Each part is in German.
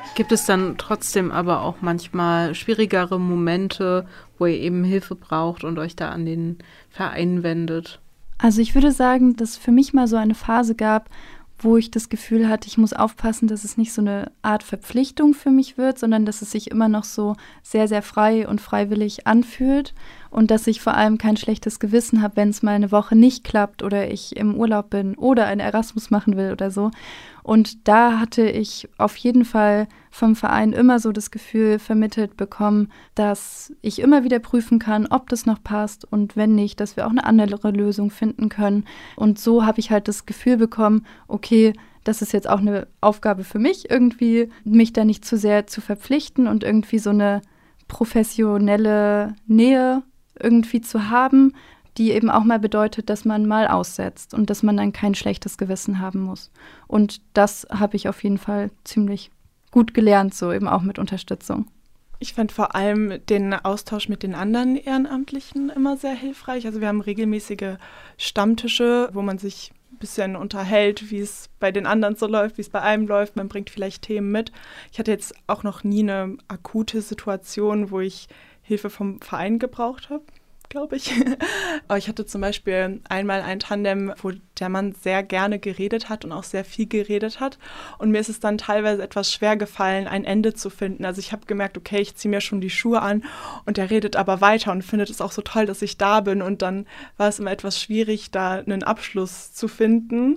Gibt es dann trotzdem aber auch manchmal schwierigere Momente, wo ihr eben Hilfe braucht und euch da an den Verein wendet? Also ich würde sagen, dass es für mich mal so eine Phase gab, wo ich das Gefühl hatte, ich muss aufpassen, dass es nicht so eine Art Verpflichtung für mich wird, sondern dass es sich immer noch so sehr, sehr frei und freiwillig anfühlt und dass ich vor allem kein schlechtes Gewissen habe, wenn es mal eine Woche nicht klappt oder ich im Urlaub bin oder einen Erasmus machen will oder so. Und da hatte ich auf jeden Fall vom Verein immer so das Gefühl vermittelt bekommen, dass ich immer wieder prüfen kann, ob das noch passt und wenn nicht, dass wir auch eine andere Lösung finden können. Und so habe ich halt das Gefühl bekommen, okay, das ist jetzt auch eine Aufgabe für mich, irgendwie mich da nicht zu sehr zu verpflichten und irgendwie so eine professionelle Nähe irgendwie zu haben, die eben auch mal bedeutet, dass man mal aussetzt und dass man dann kein schlechtes Gewissen haben muss. Und das habe ich auf jeden Fall ziemlich gut gelernt, so eben auch mit Unterstützung. Ich fand vor allem den Austausch mit den anderen Ehrenamtlichen immer sehr hilfreich. Also wir haben regelmäßige Stammtische, wo man sich ein bisschen unterhält, wie es bei den anderen so läuft, wie es bei einem läuft. Man bringt vielleicht Themen mit. Ich hatte jetzt auch noch nie eine akute Situation, wo ich Hilfe vom Verein gebraucht habe, glaube ich. Aber ich hatte zum Beispiel einmal ein Tandem, wo der Mann sehr gerne geredet hat und auch sehr viel geredet hat. Und mir ist es dann teilweise etwas schwer gefallen, ein Ende zu finden. Also ich habe gemerkt, okay, ich ziehe mir schon die Schuhe an und der redet aber weiter und findet es auch so toll, dass ich da bin. Und dann war es immer etwas schwierig, da einen Abschluss zu finden.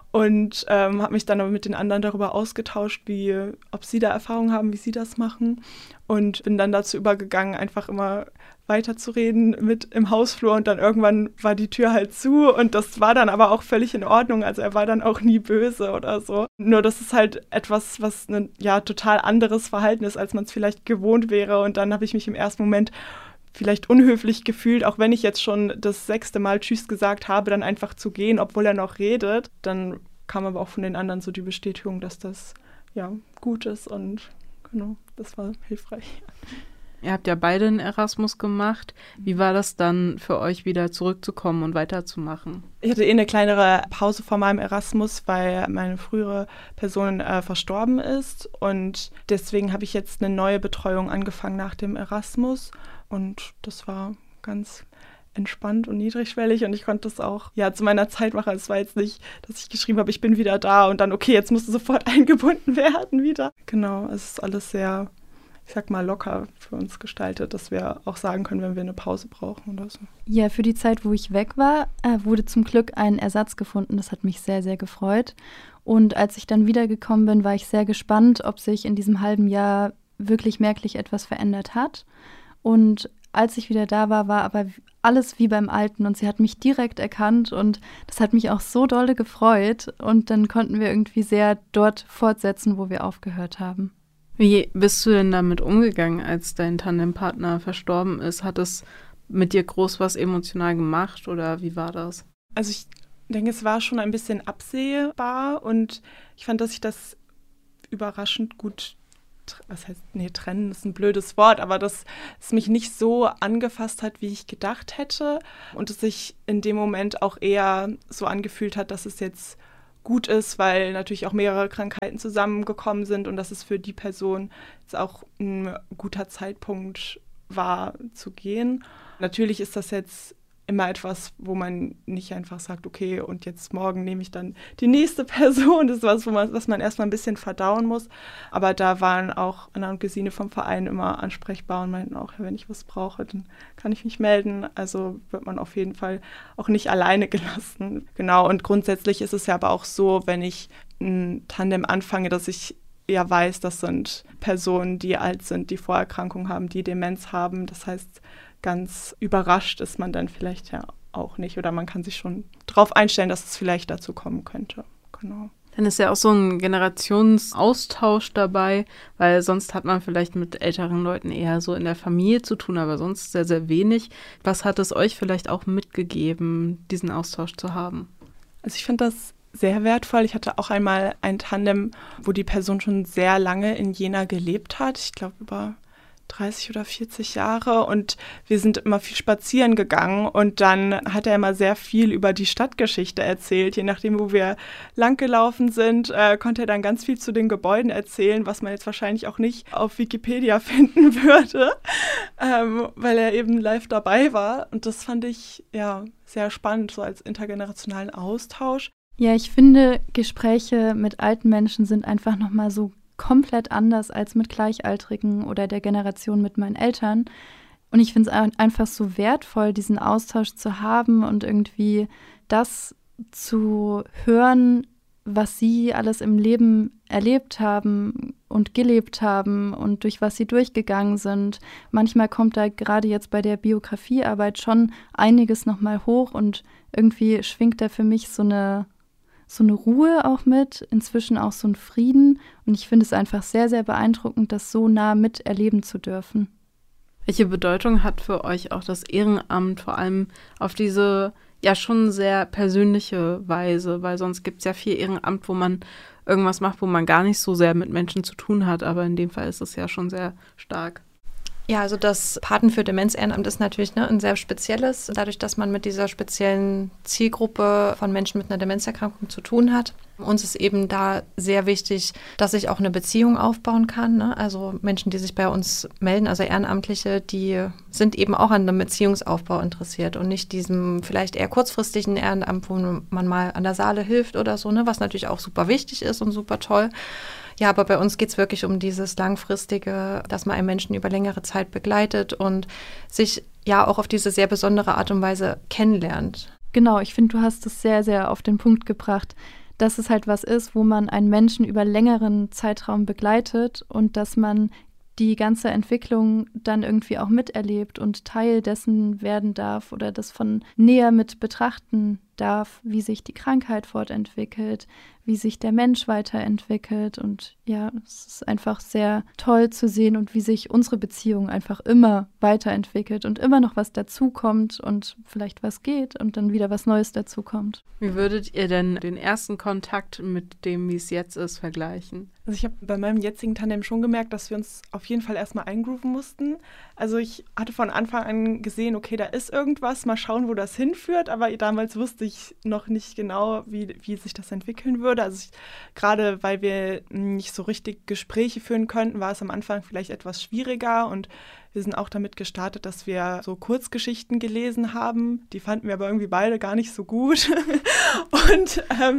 Und habe mich dann aber mit den anderen darüber ausgetauscht, ob sie da Erfahrung haben, wie sie das machen. Und bin dann dazu übergegangen, einfach immer weiterzureden mit im Hausflur. Und dann irgendwann war die Tür halt zu. Und das war dann aber auch völlig in Ordnung. Also er war dann auch nie böse oder so. Nur das ist halt etwas, was ein total anderes Verhalten ist, als man es vielleicht gewohnt wäre. Und dann habe ich mich im ersten Moment vielleicht unhöflich gefühlt, auch wenn ich jetzt schon das 6. Mal Tschüss gesagt habe, dann einfach zu gehen, obwohl er noch redet. Dann kam aber auch von den anderen so die Bestätigung, dass das gut ist und genau, das war hilfreich. Ihr habt ja beide einen Erasmus gemacht. Wie war das dann für euch, wieder zurückzukommen und weiterzumachen? Ich hatte eine kleinere Pause vor meinem Erasmus, weil meine frühere Person verstorben ist und deswegen habe ich jetzt eine neue Betreuung angefangen nach dem Erasmus. Und das war ganz entspannt und niedrigschwellig und ich konnte das auch zu meiner Zeit machen. Es war jetzt nicht, dass ich geschrieben habe, ich bin wieder da und dann, okay, jetzt musst du sofort eingebunden werden wieder. Genau, es ist alles sehr, ich sag mal, locker für uns gestaltet, dass wir auch sagen können, wenn wir eine Pause brauchen oder so. Ja, für die Zeit, wo ich weg war, wurde zum Glück ein Ersatz gefunden. Das hat mich sehr, sehr gefreut. Und als ich dann wiedergekommen bin, war ich sehr gespannt, ob sich in diesem halben Jahr wirklich merklich etwas verändert hat. Und als ich wieder da war, war aber alles wie beim Alten und sie hat mich direkt erkannt und das hat mich auch so dolle gefreut und dann konnten wir irgendwie sehr dort fortsetzen, wo wir aufgehört haben. Wie bist du denn damit umgegangen, als dein Tandempartner verstorben ist? Hat es mit dir groß was emotional gemacht oder wie war das? Also ich denke, es war schon ein bisschen absehbar und ich fand, dass ich das überraschend gut trennen ist ein blödes Wort, aber dass es mich nicht so angefasst hat, wie ich gedacht hätte und es sich in dem Moment auch eher so angefühlt hat, dass es jetzt gut ist, weil natürlich auch mehrere Krankheiten zusammengekommen sind und dass es für die Person jetzt auch ein guter Zeitpunkt war zu gehen. Natürlich ist das jetzt immer etwas, wo man nicht einfach sagt, okay, und jetzt morgen nehme ich dann die nächste Person. Das ist was, was man erstmal ein bisschen verdauen muss. Aber da waren auch Anna und Gesine vom Verein immer ansprechbar und meinten auch, wenn ich was brauche, dann kann ich mich melden. Also wird man auf jeden Fall auch nicht alleine gelassen. Genau, und grundsätzlich ist es ja aber auch so, wenn ich ein Tandem anfange, dass ich weiß, das sind Personen, die alt sind, die Vorerkrankungen haben, die Demenz haben. Das heißt, ganz überrascht ist man dann vielleicht ja auch nicht. Oder man kann sich schon darauf einstellen, dass es vielleicht dazu kommen könnte. Genau. Dann ist ja auch so ein Generationsaustausch dabei, weil sonst hat man vielleicht mit älteren Leuten eher so in der Familie zu tun, aber sonst sehr, sehr wenig. Was hat es euch vielleicht auch mitgegeben, diesen Austausch zu haben? Also ich finde das sehr wertvoll. Ich hatte auch einmal ein Tandem, wo die Person schon sehr lange in Jena gelebt hat. Ich glaube über 30 oder 40 Jahre und wir sind immer viel spazieren gegangen und dann hat er immer sehr viel über die Stadtgeschichte erzählt. Je nachdem, wo wir langgelaufen sind, konnte er dann ganz viel zu den Gebäuden erzählen, was man jetzt wahrscheinlich auch nicht auf Wikipedia finden würde, weil er eben live dabei war. Und das fand ich ja sehr spannend, so als intergenerationalen Austausch. Ja, ich finde, Gespräche mit alten Menschen sind einfach nochmal so komplett anders als mit Gleichaltrigen oder der Generation mit meinen Eltern. Und ich finde es einfach so wertvoll, diesen Austausch zu haben und irgendwie das zu hören, was sie alles im Leben erlebt haben und gelebt haben und durch was sie durchgegangen sind. Manchmal kommt da gerade jetzt bei der Biografiearbeit schon einiges nochmal hoch und irgendwie schwingt da für mich so eine Ruhe auch mit, inzwischen auch so ein Frieden. Und ich finde es einfach sehr, sehr beeindruckend, das so nah miterleben zu dürfen. Welche Bedeutung hat für euch auch das Ehrenamt, vor allem auf diese ja schon sehr persönliche Weise? Weil sonst gibt es ja viel Ehrenamt, wo man irgendwas macht, wo man gar nicht so sehr mit Menschen zu tun hat. Aber in dem Fall ist es ja schon sehr stark. Ja, also das Paten für Demenz-Ehrenamt ist natürlich ein sehr spezielles, dadurch, dass man mit dieser speziellen Zielgruppe von Menschen mit einer Demenzerkrankung zu tun hat. Uns ist eben da sehr wichtig, dass ich auch eine Beziehung aufbauen kann. Also Menschen, die sich bei uns melden, also Ehrenamtliche, die sind eben auch an einem Beziehungsaufbau interessiert und nicht diesem vielleicht eher kurzfristigen Ehrenamt, wo man mal an der Saale hilft oder so, was natürlich auch super wichtig ist und super toll. Ja, aber bei uns geht es wirklich um dieses Langfristige, dass man einen Menschen über längere Zeit begleitet und sich ja auch auf diese sehr besondere Art und Weise kennenlernt. Genau, ich finde, du hast es sehr, sehr auf den Punkt gebracht, dass es halt was ist, wo man einen Menschen über längeren Zeitraum begleitet und dass man die ganze Entwicklung dann irgendwie auch miterlebt und Teil dessen werden darf oder das von näher mit betrachten darf, wie sich die Krankheit fortentwickelt, wie sich der Mensch weiterentwickelt. Und ja, es ist einfach sehr toll zu sehen und wie sich unsere Beziehung einfach immer weiterentwickelt und immer noch was dazukommt und vielleicht was geht und dann wieder was Neues dazukommt. Wie würdet ihr denn den ersten Kontakt mit dem, wie es jetzt ist, vergleichen? Also ich habe bei meinem jetzigen Tandem schon gemerkt, dass wir uns auf jeden Fall erstmal eingrooven mussten. Also ich hatte von Anfang an gesehen, okay, da ist irgendwas, mal schauen, wo das hinführt, aber damals wusste ich noch nicht genau, wie sich das entwickeln würde. Also gerade weil wir nicht so richtig Gespräche führen könnten, war es am Anfang vielleicht etwas schwieriger und wir sind auch damit gestartet, dass wir so Kurzgeschichten gelesen haben. Die fanden wir aber irgendwie beide gar nicht so gut. Und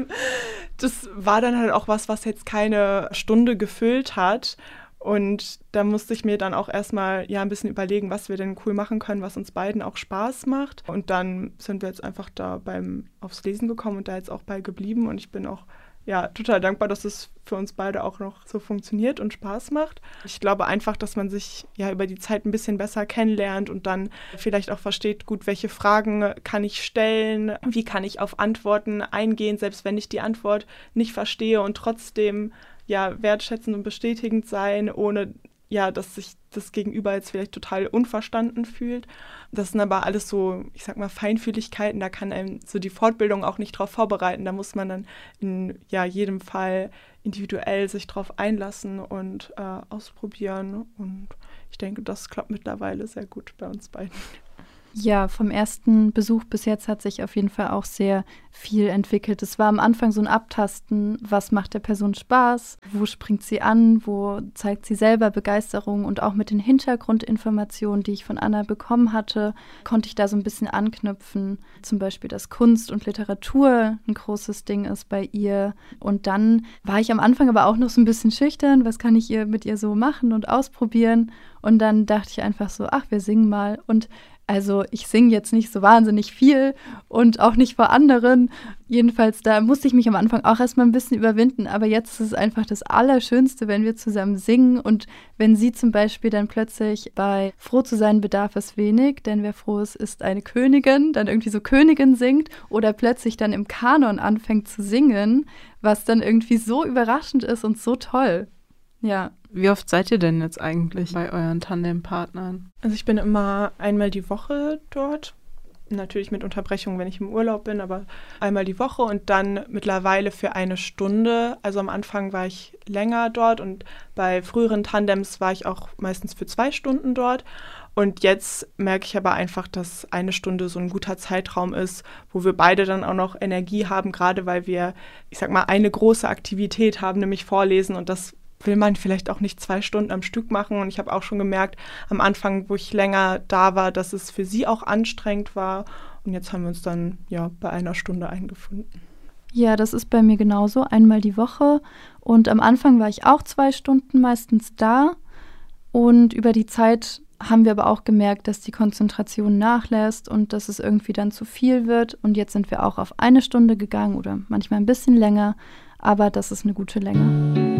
das war dann halt auch was jetzt keine Stunde gefüllt hat. Und da musste ich mir dann auch erstmal ein bisschen überlegen, was wir denn cool machen können, was uns beiden auch Spaß macht. Und dann sind wir jetzt einfach da aufs Lesen gekommen und da jetzt auch bei geblieben. Und ich bin auch total dankbar, dass es für uns beide auch noch so funktioniert und Spaß macht. Ich glaube einfach, dass man sich über die Zeit ein bisschen besser kennenlernt und dann vielleicht auch versteht, gut, welche Fragen kann ich stellen, wie kann ich auf Antworten eingehen, selbst wenn ich die Antwort nicht verstehe und trotzdem wertschätzend und bestätigend sein, ohne dass sich das Gegenüber jetzt vielleicht total unverstanden fühlt. Das sind aber alles so, ich sag mal, Feinfühligkeiten, da kann einem so die Fortbildung auch nicht drauf vorbereiten. Da muss man dann in jedem Fall individuell sich drauf einlassen und ausprobieren. Und ich denke, das klappt mittlerweile sehr gut bei uns beiden. Ja, vom ersten Besuch bis jetzt hat sich auf jeden Fall auch sehr viel entwickelt. Es war am Anfang so ein Abtasten, was macht der Person Spaß, wo springt sie an, wo zeigt sie selber Begeisterung und auch mit den Hintergrundinformationen, die ich von Anna bekommen hatte, konnte ich da so ein bisschen anknüpfen. Zum Beispiel, dass Kunst und Literatur ein großes Ding ist bei ihr. Und dann war ich am Anfang aber auch noch so ein bisschen schüchtern, was kann ich mit ihr so machen und ausprobieren. Und dann dachte ich einfach so, wir singen mal. Und also ich singe jetzt nicht so wahnsinnig viel und auch nicht vor anderen. Jedenfalls, da musste ich mich am Anfang auch erstmal ein bisschen überwinden. Aber jetzt ist es einfach das Allerschönste, wenn wir zusammen singen. Und wenn sie zum Beispiel dann plötzlich bei Froh zu sein bedarf es wenig, denn wer froh ist, ist eine Königin, dann irgendwie so Königin singt oder plötzlich dann im Kanon anfängt zu singen, was dann irgendwie so überraschend ist und so toll. Ja. Wie oft seid ihr denn jetzt eigentlich bei euren Tandempartnern? Also ich bin immer einmal die Woche dort. natürlich mit Unterbrechung, wenn ich im Urlaub bin, aber einmal die Woche und dann mittlerweile für 1 Stunde. Also am Anfang war ich länger dort und bei früheren Tandems war ich auch meistens für 2 Stunden dort. Und jetzt merke ich aber einfach, dass 1 Stunde so ein guter Zeitraum ist, wo wir beide dann auch noch Energie haben, gerade weil wir, ich sag mal, eine große Aktivität haben, nämlich Vorlesen. Und das will man vielleicht auch nicht 2 Stunden am Stück machen. Und ich habe auch schon gemerkt, am Anfang, wo ich länger da war, dass es für sie auch anstrengend war. Und jetzt haben wir uns dann ja bei 1 Stunde eingefunden. Ja, das ist bei mir genauso, einmal die Woche. Und am Anfang war ich auch 2 Stunden meistens da. Und über die Zeit haben wir aber auch gemerkt, dass die Konzentration nachlässt und dass es irgendwie dann zu viel wird. Und jetzt sind wir auch auf 1 Stunde gegangen oder manchmal ein bisschen länger, aber das ist eine gute Länge.